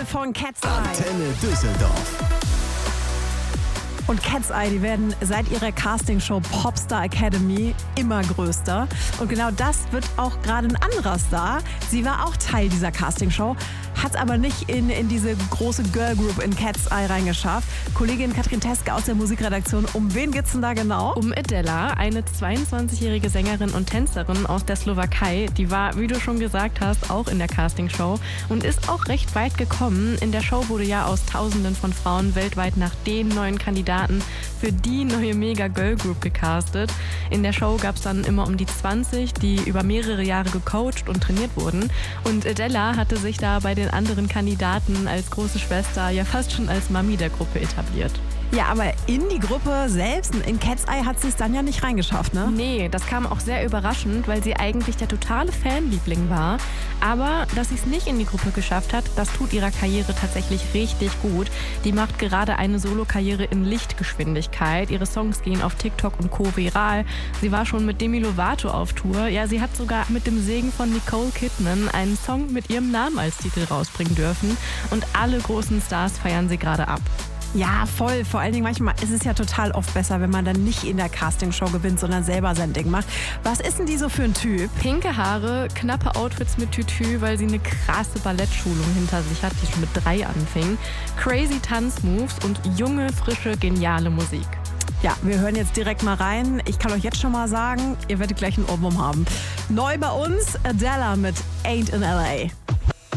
von Cat's Eye. Antenne Düsseldorf. Und Cat's Eye, die werden seit ihrer Castingshow Popstar Academy immer größer. Und genau das wird auch gerade ein anderer Star. Sie war auch Teil dieser Castingshow, hat es aber nicht in diese große Girl Group in Cat's Eye reingeschafft. Kollegin Katrin Teske aus der Musikredaktion, um wen geht's denn da genau? Um Adela, eine 22-jährige Sängerin und Tänzerin aus der Slowakei. Die war, wie du schon gesagt hast, auch in der Castingshow und ist auch recht weit gekommen. In der Show wurde ja aus Tausenden von Frauen weltweit nach den neuen Kandidaten für die neue Mega-Girl-Group gecastet. In der Show gab es dann immer um die 20, die über mehrere Jahre gecoacht und trainiert wurden. Und Adela hatte sich da bei den anderen Kandidaten als große Schwester ja fast schon als Mami der Gruppe etabliert. Ja, aber in die Gruppe selbst, in Cat's Eye, hat sie es dann ja nicht reingeschafft, ne? Nee, das kam auch sehr überraschend, weil sie eigentlich der totale Fanliebling war. Aber dass sie es nicht in die Gruppe geschafft hat, das tut ihrer Karriere tatsächlich richtig gut. Die macht gerade eine Solokarriere in Lichtgeschwindigkeit. Ihre Songs gehen auf TikTok und Co. viral. Sie war schon mit Demi Lovato auf Tour. Ja, sie hat sogar mit dem Segen von Nicole Kidman einen Song mit ihrem Namen als Titel rausbringen dürfen. Und alle großen Stars feiern sie gerade ab. Ja, voll. Vor allen Dingen manchmal ist es ja total oft besser, wenn man dann nicht in der Castingshow gewinnt, sondern selber sein Ding macht. Was ist denn die so für ein Typ? Pinke Haare, knappe Outfits mit Tütü, weil sie eine krasse Ballettschulung hinter sich hat, die schon mit 3 anfing. Crazy Tanzmoves und junge, frische, geniale Musik. Ja, wir hören jetzt direkt mal rein. Ich kann euch jetzt schon mal sagen, ihr werdet gleich einen Ohrwurm haben. Neu bei uns, Adela mit Ain't in L.A.